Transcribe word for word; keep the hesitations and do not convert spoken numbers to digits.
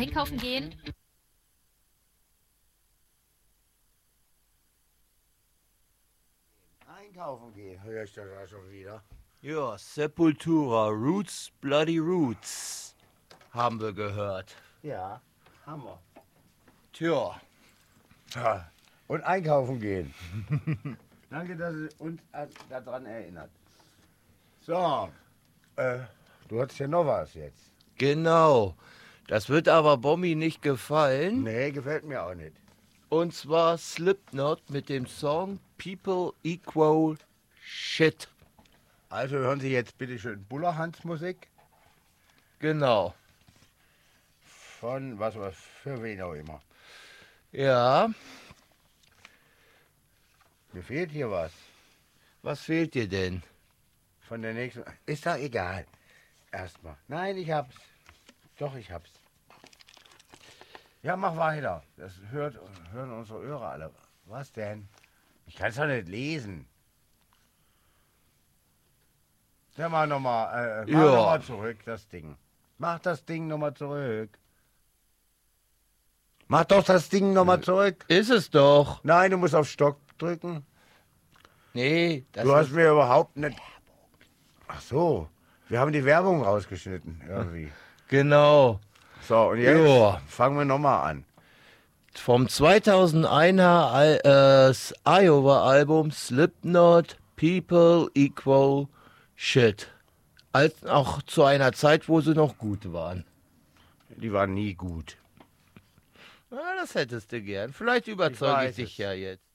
Einkaufen gehen? Einkaufen gehen, höre ich das auch schon wieder. Ja, Sepultura, Roots, Bloody Roots, haben wir gehört. Ja, haben wir. Tja. Ja. Und einkaufen gehen. Danke, dass Sie uns daran erinnert. So, äh, du hattest ja noch was jetzt. Genau. Das wird aber Bommi nicht gefallen. Nee, gefällt mir auch nicht. Und zwar Slipknot mit dem Song People Equal Shit. Also hören Sie jetzt bitte schön Bullerhans Musik. Genau. Von was, was für wen auch immer. Ja. Mir fehlt hier was. Was fehlt dir denn? Von der nächsten. Ist doch egal. Erstmal. Nein, ich hab's. Doch, ich hab's. Ja, mach weiter. Das hört, hören unsere Hörer alle. Was denn? Ich kann's doch nicht lesen. Ja, mach nochmal. Äh, mach Ja. nochmal zurück, das Ding. Mach das Ding nochmal zurück. Mach doch das Ding nochmal zurück. Ist es doch. Nein, du musst auf Stock drücken. Nee, das Du hast ist mir überhaupt nicht. Ach so, wir haben die Werbung rausgeschnitten irgendwie. genau. So, und jetzt Ja. fangen wir nochmal an. Vom zweitausendeiner Al äh, Iowa-Album Slipknot People Equal Shit. Als auch zu einer Zeit, wo sie noch gut waren. Die waren nie gut. Ja, das hättest du gern. Vielleicht überzeuge ich weiß dich es. ja jetzt.